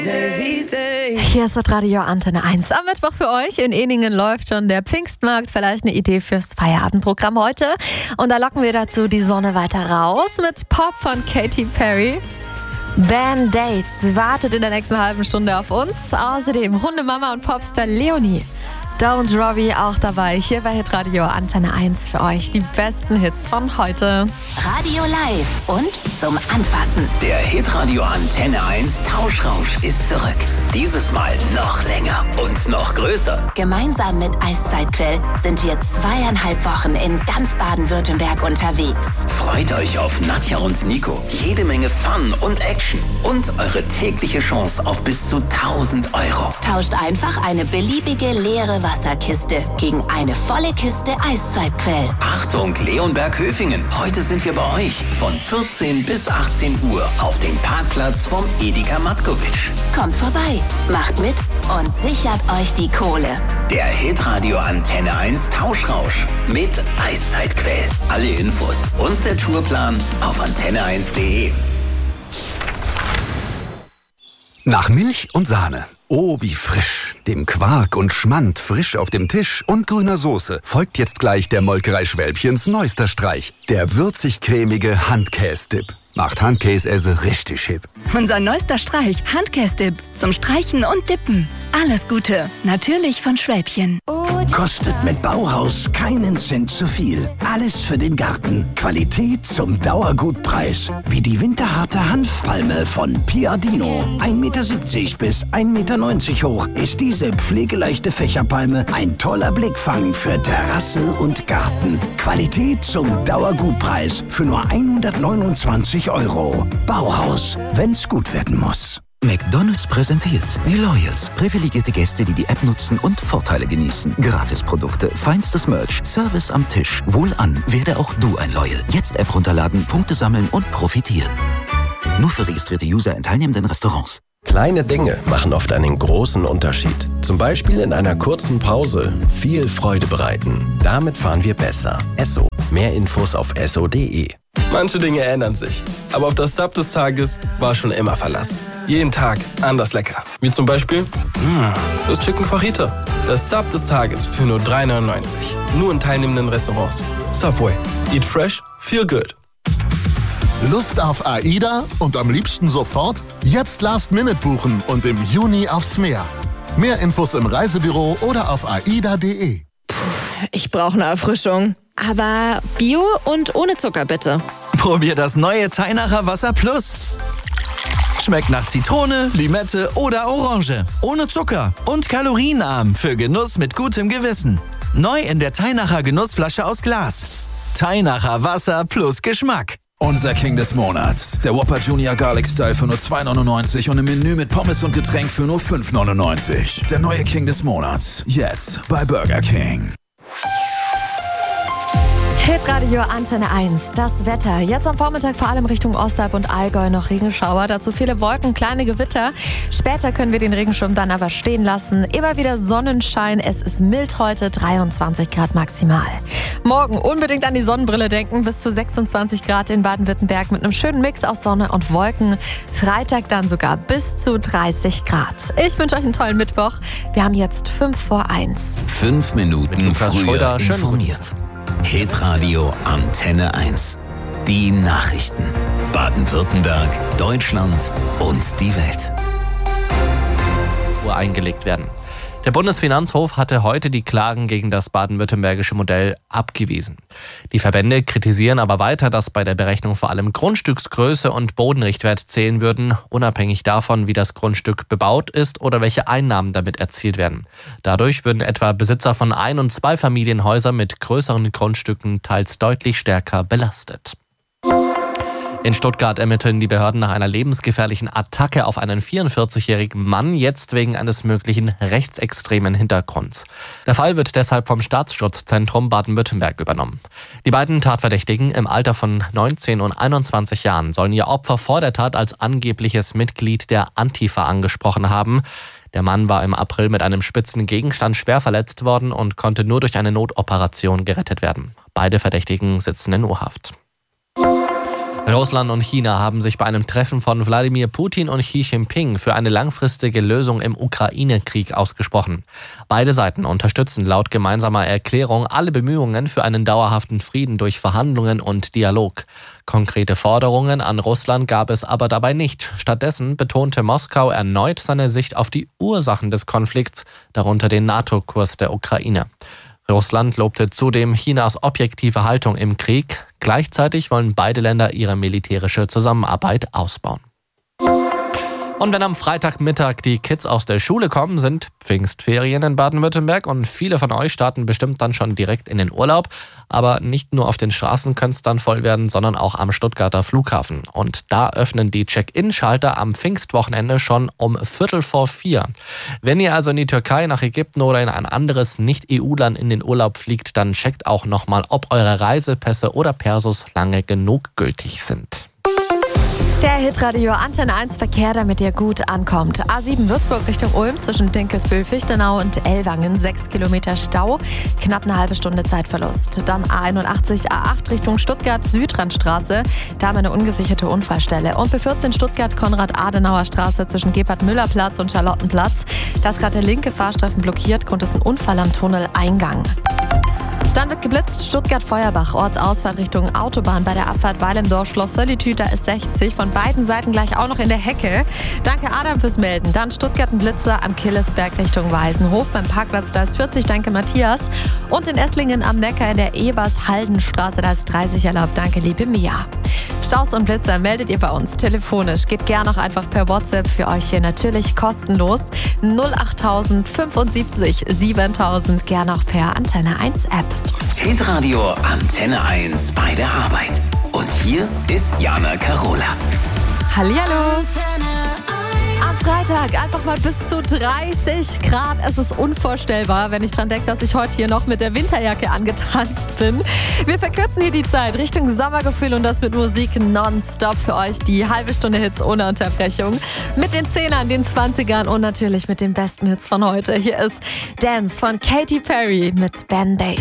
Hier ist das Radio Antenne 1. Am Mittwoch für euch. In Ehningen läuft schon der Pfingstmarkt. Vielleicht eine Idee fürs Feierabendprogramm heute. Und da locken wir dazu die Sonne weiter raus mit Pop von Katy Perry. Band-Aids wartet in der nächsten halben Stunde auf uns. Außerdem Hundemama und Popstar Leonie. Don't Robbie auch dabei. Hier bei Hitradio Antenne 1 für euch die besten Hits von heute. Radio live und zum Anfassen. Der Hitradio Antenne 1 Tauschrausch ist zurück. Dieses Mal noch länger und noch größer. Gemeinsam mit Eiszeitquell sind wir 2,5 Wochen in ganz Baden-Württemberg unterwegs. Freut euch auf Nadja und Nico. Jede Menge Fun und Action. Und eure tägliche Chance auf bis zu 1.000 €. Tauscht einfach eine beliebige leere Wasserkiste gegen eine volle Kiste Eiszeitquell. Achtung, Leonberg-Höfingen. Heute sind wir bei euch von 14 bis 18 Uhr auf dem Parkplatz vom Edeka Matkovic. Kommt vorbei, macht mit und sichert euch die Kohle. Der Hitradio Antenne 1 Tauschrausch mit Eiszeitquell. Alle Infos und der Tourplan auf antenne1.de. Nach Milch und Sahne. Oh, wie frisch. Dem Quark und Schmand frisch auf dem Tisch und grüner Soße folgt jetzt gleich der Molkerei Schwälbchens neuester Streich. Der würzig-cremige Handkäse-Dip. Macht Handkäse richtig hip. Unser neuester Streich, Handkäse-Dip. Zum Streichen und Dippen. Alles Gute. Natürlich von Schwälbchen. Kostet mit Bauhaus keinen Cent zu viel. Alles für den Garten. Qualität zum Dauergutpreis. Wie die winterharte Hanfpalme von Piadino. 1,70 Meter bis 1,90 Meter hoch ist diese pflegeleichte Fächerpalme ein toller Blickfang für Terrasse und Garten. Qualität zum Dauergutpreis für nur 129 €. Bauhaus, wenn's gut werden muss. McDonald's präsentiert die Loyals. Privilegierte Gäste, die die App nutzen und Vorteile genießen. Gratisprodukte, feinstes Merch, Service am Tisch. Wohlan, werde auch du ein Loyal. Jetzt App runterladen, Punkte sammeln und profitieren. Nur für registrierte User in teilnehmenden Restaurants. Kleine Dinge machen oft einen großen Unterschied. Zum Beispiel in einer kurzen Pause viel Freude bereiten. Damit fahren wir besser. Esso. Mehr Infos auf esso.de. Manche Dinge ändern sich, aber auf das Sub des Tages war schon immer Verlass. Jeden Tag anders lecker. Wie zum Beispiel das Chicken Fajita. Das Sub des Tages für nur 3,99. Nur in teilnehmenden Restaurants. Subway. Eat fresh, feel good. Lust auf AIDA und am liebsten sofort? Jetzt Last Minute buchen und im Juni aufs Meer. Mehr Infos im Reisebüro oder auf aida.de. Ich brauche eine Erfrischung. Aber Bio und ohne Zucker bitte. Probier das neue Teinacher Wasser Plus. Schmeckt nach Zitrone, Limette oder Orange. Ohne Zucker und kalorienarm für Genuss mit gutem Gewissen. Neu in der Teinacher Genussflasche aus Glas. Teinacher Wasser plus Geschmack. Unser King des Monats. Der Whopper Junior Garlic Style für nur 2,99 und im Menü mit Pommes und Getränk für nur 5,99. Der neue King des Monats. Jetzt bei Burger King. Hitradio Antenne 1, das Wetter. Jetzt am Vormittag vor allem Richtung Ostalb und Allgäu noch Regenschauer. Dazu viele Wolken, kleine Gewitter. Später können wir den Regenschirm dann aber stehen lassen. Immer wieder Sonnenschein. Es ist mild heute, 23 Grad maximal. Morgen unbedingt an die Sonnenbrille denken. Bis zu 26 Grad in Baden-Württemberg mit einem schönen Mix aus Sonne und Wolken. Freitag dann sogar bis zu 30 Grad. Ich wünsche euch einen tollen Mittwoch. Wir haben jetzt 5:05. 5 Minuten früher informiert. Hitradio Antenne 1. Die Nachrichten. Baden-Württemberg, Deutschland und die Welt. Eingelegt werden. Der Bundesfinanzhof hatte heute die Klagen gegen das baden-württembergische Modell abgewiesen. Die Verbände kritisieren aber weiter, dass bei der Berechnung vor allem Grundstücksgröße und Bodenrichtwert zählen würden, unabhängig davon, wie das Grundstück bebaut ist oder welche Einnahmen damit erzielt werden. Dadurch würden etwa Besitzer von Ein- und Zweifamilienhäusern mit größeren Grundstücken teils deutlich stärker belastet. In Stuttgart ermitteln die Behörden nach einer lebensgefährlichen Attacke auf einen 44-jährigen Mann, jetzt wegen eines möglichen rechtsextremen Hintergrunds. Der Fall wird deshalb vom Staatsschutzzentrum Baden-Württemberg übernommen. Die beiden Tatverdächtigen im Alter von 19 und 21 Jahren sollen ihr Opfer vor der Tat als angebliches Mitglied der Antifa angesprochen haben. Der Mann war im April mit einem spitzen Gegenstand schwer verletzt worden und konnte nur durch eine Notoperation gerettet werden. Beide Verdächtigen sitzen in U-Haft. Russland und China haben sich bei einem Treffen von Wladimir Putin und Xi Jinping für eine langfristige Lösung im Ukraine-Krieg ausgesprochen. Beide Seiten unterstützen laut gemeinsamer Erklärung alle Bemühungen für einen dauerhaften Frieden durch Verhandlungen und Dialog. Konkrete Forderungen an Russland gab es aber dabei nicht. Stattdessen betonte Moskau erneut seine Sicht auf die Ursachen des Konflikts, darunter den NATO-Kurs der Ukraine. Russland lobte zudem Chinas objektive Haltung im Krieg. Gleichzeitig wollen beide Länder ihre militärische Zusammenarbeit ausbauen. Und wenn am Freitagmittag die Kids aus der Schule kommen, sind Pfingstferien in Baden-Württemberg und viele von euch starten bestimmt dann schon direkt in den Urlaub. Aber nicht nur auf den Straßen könnte es dann voll werden, sondern auch am Stuttgarter Flughafen. Und da öffnen die Check-in-Schalter am Pfingstwochenende schon um 3:45. Wenn ihr also in die Türkei, nach Ägypten oder in ein anderes Nicht-EU-Land in den Urlaub fliegt, dann checkt auch nochmal, ob eure Reisepässe oder Persos lange genug gültig sind. Der Hitradio Antenne 1 Verkehr, damit ihr gut ankommt. A7 Würzburg Richtung Ulm zwischen Dinkelsbühl, Fichtenau und Ellwangen. 6 Kilometer Stau, knapp eine halbe Stunde Zeitverlust. Dann A81 A8 Richtung Stuttgart Südrandstraße. Da haben wir eine ungesicherte Unfallstelle. Und B14 Stuttgart Konrad-Adenauer Straße zwischen Gebhard-Müller-Platz und Charlottenplatz. Da ist gerade der linke Fahrstreifen blockiert, Grund ist ein Unfall am Tunneleingang. Dann wird geblitzt, Stuttgart-Feuerbach, Ortsausfahrt Richtung Autobahn bei der Abfahrt Weilendorf, Schloss Söllitü, da ist 60, von beiden Seiten gleich auch noch in der Hecke. Danke Adam fürs Melden. Dann Stuttgart ein Blitzer am Killesberg Richtung Weißenhof, beim Parkplatz, da ist 40, danke Matthias. Und in Esslingen am Neckar in der Ebers-Haldenstraße, da ist 30 erlaubt, danke liebe Mia. Staus und Blitzer meldet ihr bei uns telefonisch. Geht gern auch einfach per WhatsApp, für euch hier natürlich kostenlos. 08000 75 7000, gern auch per Antenne 1 App. Hitradio Antenne 1 bei der Arbeit. Und hier ist Jana Karola. Hallihallo. Am Freitag einfach mal bis zu 30 Grad. Es ist unvorstellbar, wenn ich dran denke, dass ich heute hier noch mit der Winterjacke angetanzt bin. Wir verkürzen hier die Zeit Richtung Sommergefühl und das mit Musik nonstop für euch. Die halbe Stunde Hits ohne Unterbrechung. Mit den 10ern, den 20ern und natürlich mit den besten Hits von heute. Hier ist Dance von Katy Perry mit Band-Aid.